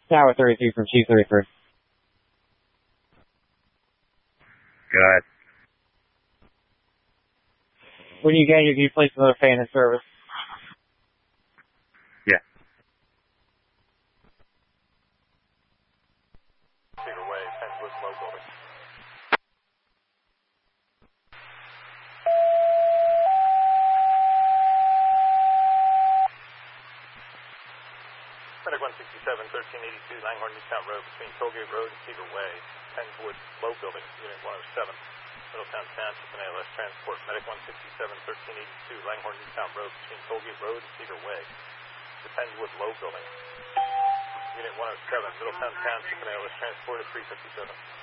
Tower 33 from Chief 33. Go ahead. When you get here, can you place another fan in service? Yeah. Cedar Way, Pennswood, low building. Medic 167, 1382, Langhorne, Newtown Road, between Tollgate Road and Cedar Way, Pennswood, low building, Unit 107, Middletown Township and ALS Transport. Medic 167, 1382, Langhorne, Newtown Road, between Tollgate Road and Cedar Way, to Pennswood, low building. Unit 107, Middletown Township and ALS Transport at 357.